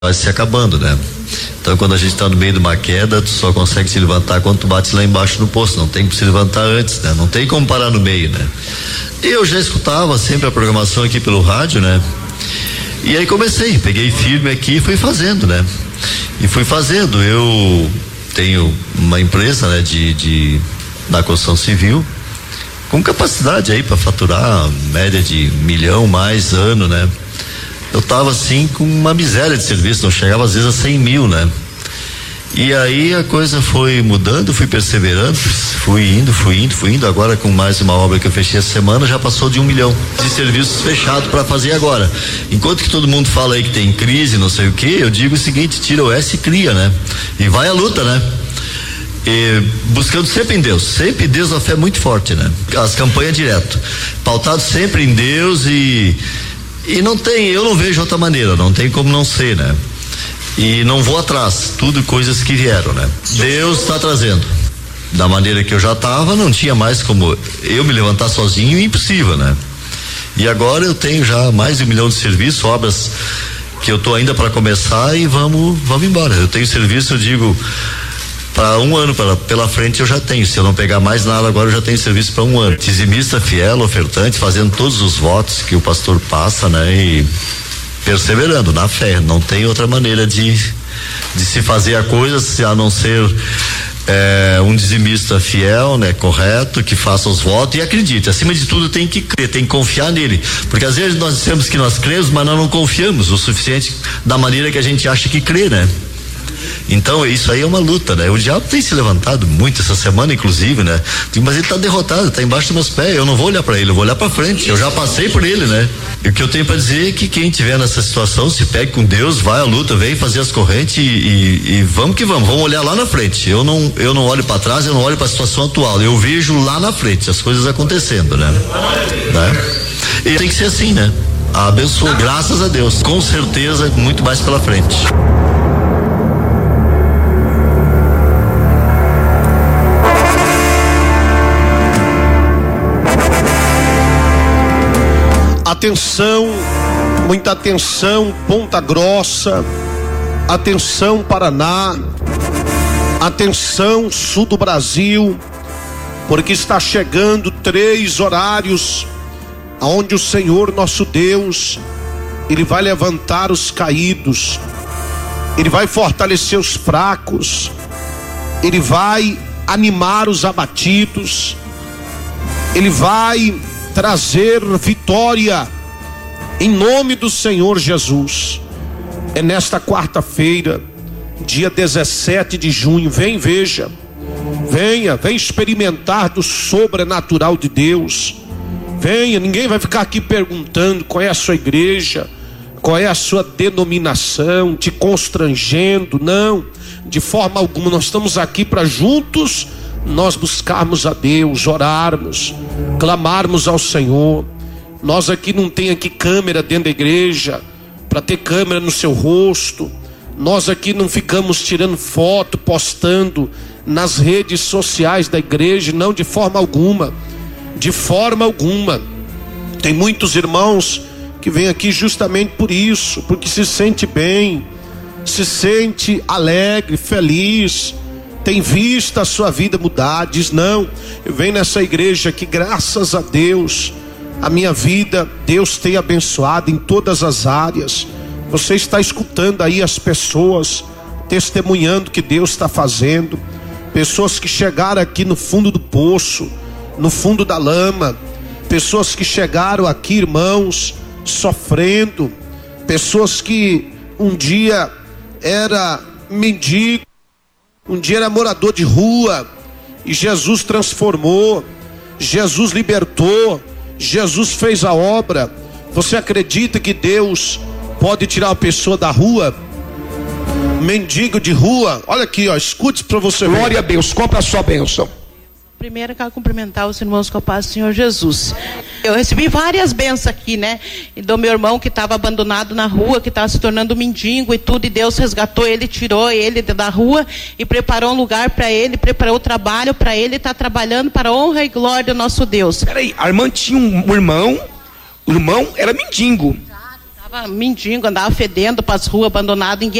vai se acabando, né? Então, quando a gente está no meio de uma queda, tu só consegue se levantar quando tu bate lá embaixo no poço, não tem que se levantar antes, né? Não tem como parar no meio, né? E eu já escutava sempre a programação aqui pelo rádio, né? E aí peguei firme aqui e fui fazendo, né? E fui fazendo. Eu tenho uma empresa, né, da construção civil, com capacidade aí para faturar média de 1 milhão mais ano, né? Eu tava assim com uma miséria de serviço, não chegava às vezes a 100 mil, né? E aí a coisa foi mudando, fui perseverando, fui indo, agora com mais uma obra que eu fechei essa semana, já passou de 1 milhão de serviços fechados para fazer agora. Enquanto que todo mundo fala aí que tem crise, não sei o que, eu digo o seguinte: tira o S e cria, né? E vai à luta, né? E buscando sempre em Deus na fé muito forte, né? As campanhas direto, pautado sempre em Deus e não tem, eu não vejo outra maneira, não tem como não ser, né? E não vou atrás, tudo coisas que vieram, né? Deus está trazendo. Da maneira que eu já estava, não tinha mais como eu me levantar sozinho, impossível, né? E agora eu tenho já mais de 1 milhão de serviços, obras que eu tô ainda para começar e vamos embora. Eu tenho serviço, eu digo, para 1 ano pela frente eu já tenho. Se eu não pegar mais nada agora, eu já tenho serviço para 1 ano. Dizimista fiel, ofertante, fazendo todos os votos que o pastor passa, né? E perseverando na fé. Não tem outra maneira de se fazer a coisa a não ser um dizimista fiel, né? Correto, que faça os votos e acredite. Acima de tudo tem que crer, tem que confiar nele. Porque às vezes nós dizemos que nós cremos, mas nós não confiamos o suficiente da maneira que a gente acha que crê, né? Então isso aí é uma luta, né? O diabo tem se levantado muito essa semana, inclusive, né? Mas ele tá derrotado, tá embaixo dos meus pés. Eu não vou olhar para ele, eu vou olhar para frente. Eu já passei por ele, né? E o que eu tenho para dizer é que quem tiver nessa situação, se pegue com Deus, vai à luta, vem fazer as correntes e vamos que vamos olhar lá na frente. Eu não olho para trás, eu não olho para a situação atual. Eu vejo lá na frente as coisas acontecendo, né? E tem que ser assim, né? Abençoa, graças a Deus. Com certeza, muito mais pela frente. Atenção, muita atenção, Ponta Grossa, atenção, Paraná, atenção, sul do Brasil, porque está chegando 3 horários onde o Senhor nosso Deus, Ele vai levantar os caídos, Ele vai fortalecer os fracos, Ele vai animar os abatidos, Ele vai trazer vitória em nome do Senhor Jesus. É nesta quarta-feira, dia 17 de junho. Vem experimentar do sobrenatural de Deus. Venha, ninguém vai ficar aqui perguntando qual é a sua igreja, qual é a sua denominação, te constrangendo. Não, de forma alguma. Nós estamos aqui para juntos nós buscarmos a Deus, orarmos, clamarmos ao Senhor. Nós aqui não tem aqui câmera dentro da igreja para ter câmera no seu rosto. Nós aqui não ficamos tirando foto, postando nas redes sociais da igreja, não, de forma alguma. De forma alguma. Tem muitos irmãos que vêm aqui justamente por isso, porque se sente bem, se sente alegre, feliz, tem visto a sua vida mudar. Diz: não, eu venho nessa igreja que, graças a Deus, a minha vida Deus tem abençoado em todas as áreas. Você está escutando aí as pessoas testemunhando que Deus está fazendo. Pessoas que chegaram aqui no fundo do poço, no fundo da lama. Pessoas que chegaram aqui, irmãos, sofrendo. Pessoas que um dia era mendigo, um dia era morador de rua, e Jesus transformou, Jesus libertou, Jesus fez a obra. Você acredita que Deus pode tirar uma pessoa da rua? Mendigo de rua? Olha aqui, ó, escute para você ver. Glória a Deus, compra a sua bênção. Primeiro eu quero cumprimentar os irmãos com a paz do Senhor Jesus. Eu recebi várias bênçãos aqui, né? E do meu irmão que estava abandonado na rua, que estava se tornando mendigo e tudo, e Deus resgatou ele, tirou ele da rua e preparou um lugar para ele, preparou o trabalho para ele, está trabalhando para a honra e glória do nosso Deus. Peraí, a irmã tinha um irmão, o irmão era mendigo. Mendigo, andava fedendo para as ruas abandonadas, ninguém